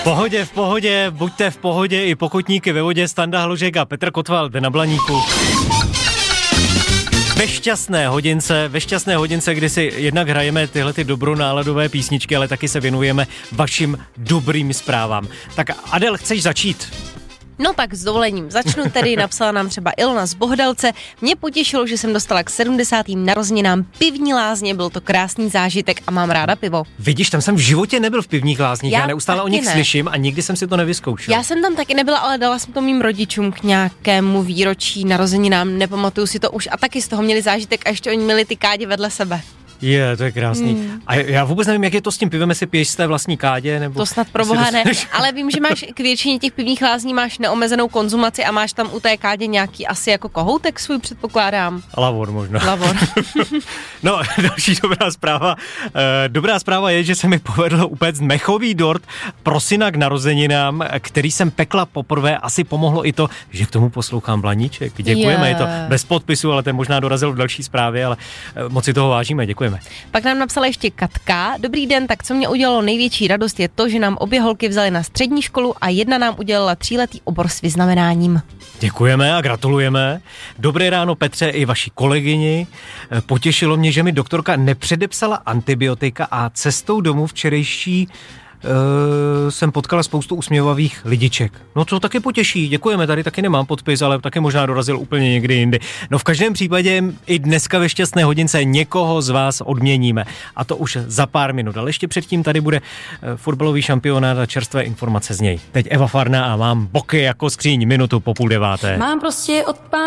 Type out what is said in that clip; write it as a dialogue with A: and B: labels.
A: V pohodě, buďte v pohodě i pokutníky ve vodě, Standa Hložek a Petr Kotwald na Blaníku. Ve šťastné hodince, kdy si jednak hrajeme tyhle ty dobronáladové písničky, ale taky se věnujeme vašim dobrým zprávám. Tak Adel, chceš začít?
B: No tak s dovolením začnu tedy, napsala nám třeba Ilona z Bohdalce. Mě potěšilo, že jsem dostala k 70. narozeninám pivní lázně, byl to krásný zážitek a mám ráda pivo.
A: Vidíš, tam jsem v životě nebyl v pivních lázních, já neustále o nich slyším a nikdy jsem si to nevyzkoušel.
B: Já jsem tam taky nebyla, ale dala jsem to mým rodičům k nějakému výročí narozeninám, nepamatuju si to už a taky z toho měli zážitek a ještě oni měli ty kádě vedle sebe.
A: To je krásný. A já vůbec nevím, jak je to s tím pivem, jestli piješ z té vlastní kádě, nebo...
B: To snad pro boha ne, ale vím, že máš k většině těch pivních lázní máš neomezenou konzumaci a máš tam u té kádě nějaký asi jako kohoutek svůj, předpokládám.
A: Lavor možná.
B: Lavor.
A: No, další dobrá zpráva. Dobrá zpráva je, že se mi povedlo upéct mechový dort pro syna k narozeninám, který jsem pekla poprvé. Asi pomohlo i to, že k tomu poslouchám Blaníček. Děkujeme, je to bez podpisu, ale ten možná dorazil v další zprávě, ale moc si toho vážíme, děkujeme.
B: Pak nám napsala ještě Katka. Dobrý den, tak co mě udělalo největší radost je to, že nám obě holky vzali na střední školu a jedna nám udělala 3letý obor s vyznamenáním.
A: Děkujeme a gratulujeme. Dobré ráno Petře i vaší kolegyni. Potěšilo mě, že mi doktorka nepředepsala antibiotika a cestou domů včerejší jsem potkala spoustu usměvavých lidiček. No to taky potěší, děkujeme, tady taky nemám podpis, ale taky možná dorazil úplně někdy jindy. No v každém případě i dneska ve šťastné hodince někoho z vás odměníme. A to už za pár minut. Ale ještě předtím tady bude fotbalový šampionát a čerstvé informace z něj. Teď Eva Farná a mám boky jako skříň, minutu po 8:30.
C: Mám prostě od